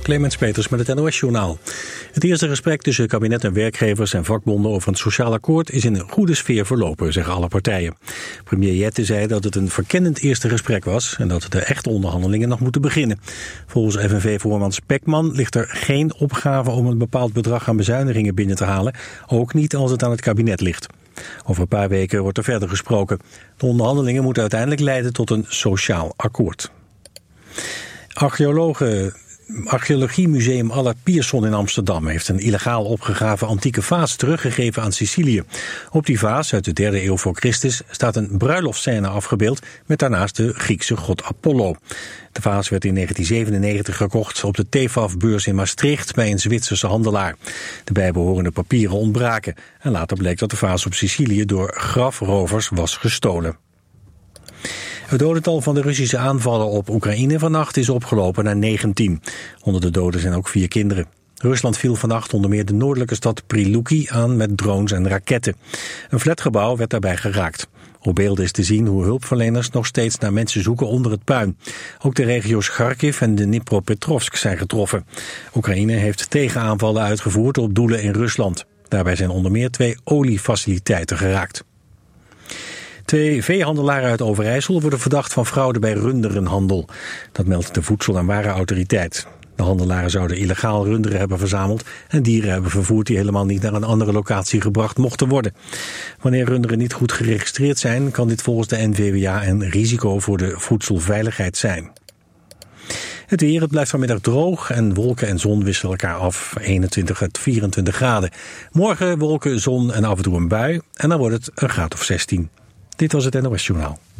Clemens Peters met het NOS-journaal. Het eerste gesprek tussen kabinet en werkgevers en vakbonden over een sociaal akkoord is in een goede sfeer verlopen, zeggen alle partijen. Premier Jette zei dat het een verkennend eerste gesprek was en dat de echte onderhandelingen nog moeten beginnen. Volgens FNV-voorman Spekman ligt er geen opgave om een bepaald bedrag aan bezuinigingen binnen te halen, ook niet als het aan het kabinet ligt. Over een paar weken wordt er verder gesproken. De onderhandelingen moeten uiteindelijk leiden tot een sociaal akkoord. Archeologiemuseum Alla Pierson in Amsterdam heeft een illegaal opgegraven antieke vaas teruggegeven aan Sicilië. Op die vaas uit de 3e eeuw voor Christus staat een bruiloftsscène afgebeeld met daarnaast de Griekse god Apollo. De vaas werd in 1997 gekocht op de TEFAF-beurs in Maastricht bij een Zwitserse handelaar. De bijbehorende papieren ontbraken en later bleek dat de vaas op Sicilië door grafrovers was gestolen. Het dodental van de Russische aanvallen op Oekraïne vannacht is opgelopen naar 19. Onder de doden zijn ook 4 kinderen. Rusland viel vannacht onder meer de noordelijke stad Prilupki aan met drones en raketten. Een flatgebouw werd daarbij geraakt. Op beelden is te zien hoe hulpverleners nog steeds naar mensen zoeken onder het puin. Ook de regio's Kharkiv en Dnipropetrovsk zijn getroffen. Oekraïne heeft tegenaanvallen uitgevoerd op doelen in Rusland. Daarbij zijn onder meer 2 oliefaciliteiten geraakt. 2 veehandelaren uit Overijssel worden verdacht van fraude bij runderenhandel. Dat meldt de Voedsel- en Warenautoriteit. De handelaren zouden illegaal runderen hebben verzameld en dieren hebben vervoerd die helemaal niet naar een andere locatie gebracht mochten worden. Wanneer runderen niet goed geregistreerd zijn, kan dit volgens de NVWA een risico voor de voedselveiligheid zijn. Het weer, het blijft vanmiddag droog en wolken en zon wisselen elkaar af, 21 tot 24 graden. Morgen wolken, zon en af en toe een bui en dan wordt het een graad of 16. Dit was het NOS Journaal.